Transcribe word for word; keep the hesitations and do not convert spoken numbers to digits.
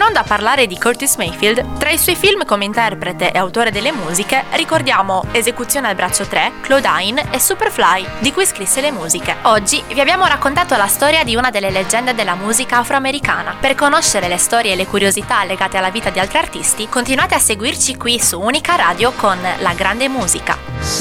Continuando a parlare di Curtis Mayfield, tra i suoi film come interprete e autore delle musiche ricordiamo Esecuzione al braccio tre, Claudine e Superfly, di cui scrisse le musiche. Oggi vi abbiamo raccontato la storia di una delle leggende della musica afroamericana. Per conoscere le storie e le curiosità legate alla vita di altri artisti, continuate a seguirci qui su Unica Radio con La Grande Musica.